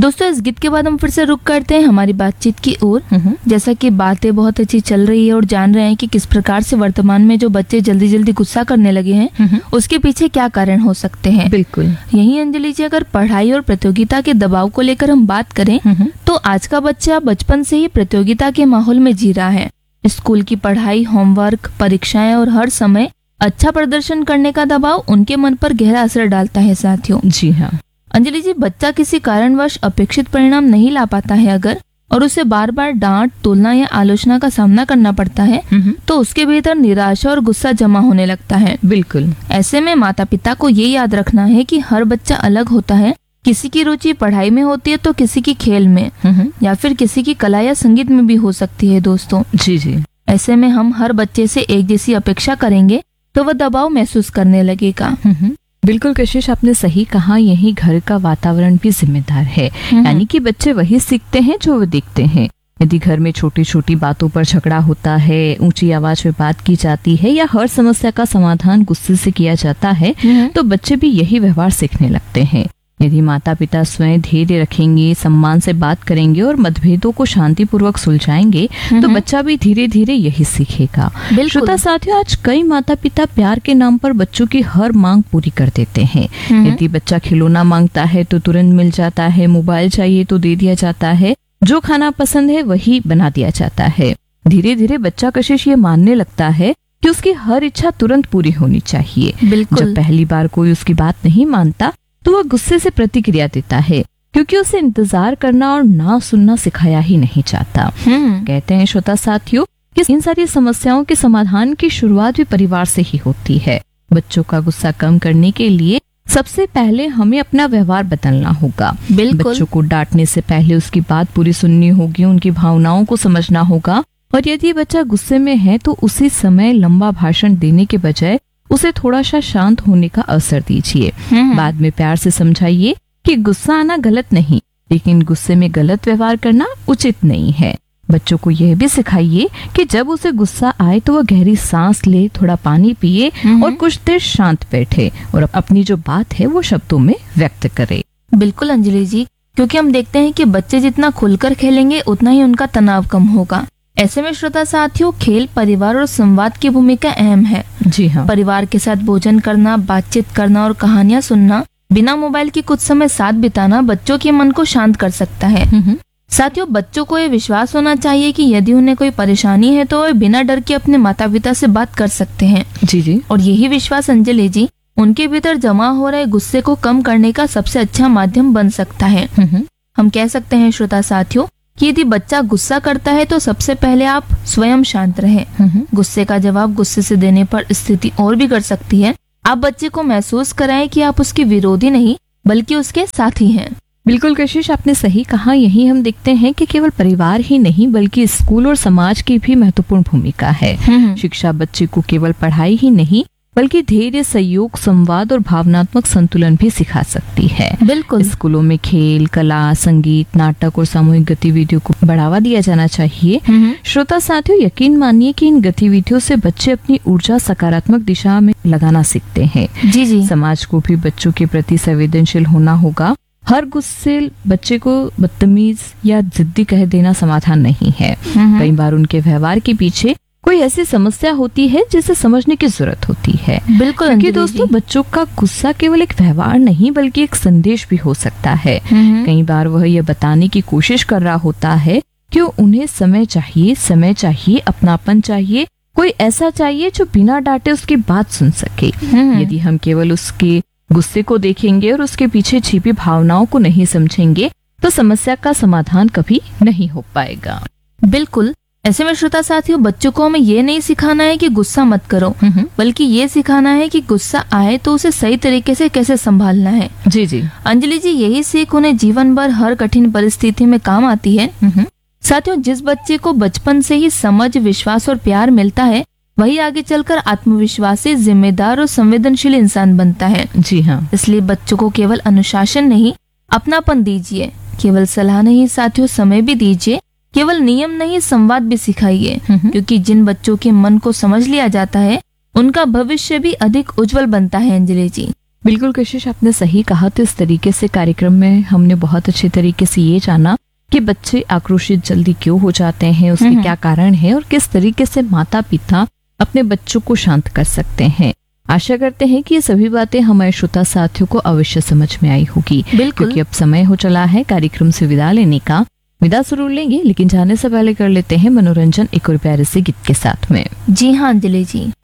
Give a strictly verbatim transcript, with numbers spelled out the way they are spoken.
दोस्तों, इस गीत के बाद हम फिर से रुक करते हैं हमारी बातचीत की ओर। जैसा कि बातें बहुत अच्छी चल रही है और जान रहे हैं कि किस प्रकार से वर्तमान में जो बच्चे जल्दी जल्दी गुस्सा करने लगे हैं उसके पीछे क्या कारण हो सकते हैं। बिल्कुल यही अंजलि जी, अगर पढ़ाई और प्रतियोगिता के दबाव को लेकर हम बात करें तो आज का बच्चा बचपन से ही प्रतियोगिता के माहौल में जी रहा है। स्कूल की पढ़ाई, होमवर्क, परीक्षाएं और हर समय अच्छा प्रदर्शन करने का दबाव उनके मन पर गहरा असर डालता है साथियों। जी हाँ अंजलि जी, बच्चा किसी कारणवश अपेक्षित परिणाम नहीं ला पाता है अगर, और उसे बार बार डांट, तुलना या आलोचना का सामना करना पड़ता है तो उसके भीतर निराशा और गुस्सा जमा होने लगता है। बिल्कुल। ऐसे में माता पिता को ये याद रखना है कि हर बच्चा अलग होता है। किसी की रुचि पढ़ाई में होती है तो किसी की खेल में या फिर किसी की कला या संगीत में भी हो सकती है दोस्तों। जी जी। ऐसे में हम हर बच्चे से एक जैसी अपेक्षा करेंगे तो वह दबाव महसूस करने लगेगा। बिल्कुल कशिश, आपने सही कहा। यही घर का वातावरण भी जिम्मेदार है, यानी कि बच्चे वही सीखते हैं जो वो देखते हैं। यदि घर में छोटी छोटी बातों पर झगड़ा होता है, ऊंची आवाज में बात की जाती है या हर समस्या का समाधान गुस्से से किया जाता है तो बच्चे भी यही व्यवहार सीखने लगते हैं। यदि माता पिता स्वयं धैर्य रखेंगे, सम्मान से बात करेंगे और मतभेदों को शांतिपूर्वक सुलझाएंगे तो बच्चा भी धीरे धीरे यही सीखेगा। श्रोता साथियों, आज कई माता पिता प्यार के नाम पर बच्चों की हर मांग पूरी कर देते हैं। यदि बच्चा खिलौना मांगता है तो तुरंत मिल जाता है, मोबाइल चाहिए तो दे दिया जाता है, जो खाना पसंद है वही बना दिया जाता है। धीरे धीरे बच्चा कशिश ये मानने लगता है कि उसकी हर इच्छा तुरंत पूरी होनी चाहिए। जब पहली बार कोई उसकी बात नहीं मानता तो वह गुस्से से प्रतिक्रिया देता है, क्योंकि उसे इंतजार करना और ना सुनना सिखाया ही नहीं जाता। कहते हैं श्रोता साथियों कि इन सारी समस्याओं के समाधान की शुरुआत भी परिवार से ही होती है। बच्चों का गुस्सा कम करने के लिए सबसे पहले हमें अपना व्यवहार बदलना होगा। बच्चों को डांटने से पहले उसकी बात पूरी सुननी होगी, उनकी भावनाओं को समझना होगा और यदि बच्चा गुस्से में है तो उसी समय लंबा भाषण देने के बजाय उसे थोड़ा सा शांत होने का अवसर दीजिए। बाद में प्यार से समझाइए कि गुस्सा आना गलत नहीं, लेकिन गुस्से में गलत व्यवहार करना उचित नहीं है। बच्चों को यह भी सिखाइए कि जब उसे गुस्सा आए तो वह गहरी सांस ले, थोड़ा पानी पिए और कुछ देर शांत बैठे और अपनी जो बात है वो शब्दों में व्यक्त करे। बिल्कुल अंजलि जी, क्योंकि हम देखते हैं कि बच्चे जितना खुलकर खेलेंगे उतना ही उनका तनाव कम होगा। ऐसे में श्रोता साथियों, खेल, परिवार और संवाद की भूमिका अहम है। जी हाँ। परिवार के साथ भोजन करना, बातचीत करना और कहानियां सुनना, बिना मोबाइल के कुछ समय साथ बिताना बच्चों के मन को शांत कर सकता है। साथियों, बच्चों को ये विश्वास होना चाहिए कि यदि उन्हें कोई परेशानी है तो वे बिना डर के अपने माता पिता से बात कर सकते हैं। जी जी। और यही विश्वास अंजलि जी उनके भीतर जमा हो रहे गुस्से को कम करने का सबसे अच्छा माध्यम बन सकता है। हम कह सकते हैं श्रोता साथियों कि यदि बच्चा गुस्सा करता है तो सबसे पहले आप स्वयं शांत रहें। गुस्से का जवाब गुस्से से देने पर स्थिति और बिगड़ सकती है। आप बच्चे को महसूस कराएं कि आप उसके विरोधी नहीं बल्कि उसके साथी हैं। बिल्कुल कशिश, आपने सही कहा। यही हम देखते हैं कि केवल परिवार ही नहीं बल्कि स्कूल और समाज की भी महत्वपूर्ण भूमिका है। शिक्षा बच्चे को केवल पढ़ाई ही नहीं बल्कि धैर्य, सहयोग, संवाद और भावनात्मक संतुलन भी सिखा सकती है। बिल्कुल। स्कूलों में खेल, कला, संगीत, नाटक और सामूहिक गतिविधियों को बढ़ावा दिया जाना चाहिए। श्रोता साथियों, यकीन मानिए कि इन गतिविधियों से बच्चे अपनी ऊर्जा सकारात्मक दिशा में लगाना सीखते हैं। जी जी। समाज को भी बच्चों के प्रति संवेदनशील होना होगा। हर गुस्से बच्चे को बदतमीज या जिद्दी कह देना समाधान नहीं है। कई बार उनके व्यवहार के पीछे कोई ऐसी समस्या होती है जिसे समझने की जरूरत होती है। बिल्कुल। क्योंकि दोस्तों, बच्चों का गुस्सा केवल एक व्यवहार नहीं बल्कि एक संदेश भी हो सकता है। कई बार वह यह बताने की कोशिश कर रहा होता है कि उन्हें समय चाहिए, समय चाहिए, अपनापन चाहिए, कोई ऐसा चाहिए जो बिना डांटे उसकी बात सुन सके। यदि हम केवल उसके गुस्से को देखेंगे और उसके पीछे छिपी भावनाओं को नहीं समझेंगे तो समस्या का समाधान कभी नहीं हो पाएगा। बिल्कुल। ऐसे में श्रोता साथियों, बच्चों को हमें ये नहीं सिखाना है कि गुस्सा मत करो, बल्कि ये सिखाना है कि गुस्सा आए तो उसे सही तरीके से कैसे संभालना है। जी जी। अंजलि जी, यही सीख उन्हें जीवन भर हर कठिन परिस्थिति में काम आती है। साथियों, जिस बच्चे को बचपन से ही समझ, विश्वास और प्यार मिलता है वही आगे चलकर आत्मविश्वासी, जिम्मेदार और संवेदनशील इंसान बनता है। जी हाँ। इसलिए बच्चों को केवल अनुशासन नहीं, अपनापन दीजिए। केवल सलाह नहीं साथियों, समय भी दीजिए। केवल नियम नहीं, संवाद भी सिखाइए। क्योंकि जिन बच्चों के मन को समझ लिया जाता है उनका भविष्य भी अधिक उज्जवल बनता है। अंजलि जी, बिल्कुल कशिश, आपने सही कहा। तो इस तरीके से कार्यक्रम में हमने बहुत अच्छे तरीके से ये जाना कि बच्चे आक्रोशित जल्दी क्यों हो जाते हैं, उसके हम्म। क्या कारण है और किस तरीके से माता पिता अपने बच्चों को शांत कर सकते हैं। आशा करते हैं कि ये सभी बातें हमारे श्रोता साथियों को अवश्य समझ में आई होगी। बिल्कुल। क्योंकि अब समय हो चला है कार्यक्रम से विदा लेने का। विदा जरूर लेंगे, लेकिन जाने से पहले कर लेते हैं मनोरंजन एक और प्यारे से गीत के साथ में। जी हाँ अंजलि जी।